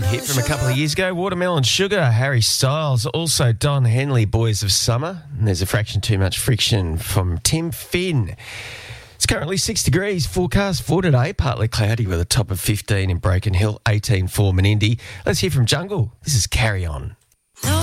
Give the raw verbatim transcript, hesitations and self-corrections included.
hit from a couple of years ago. Watermelon Sugar, Harry Styles. Also Don Henley, Boys of Summer. And there's a fraction too much friction from Tim Finn. It's currently six degrees. Forecast for today. Partly cloudy with a top of fifteen in Broken Hill, eighteen for Menindee. Let's hear from Jungle. This is Carry On.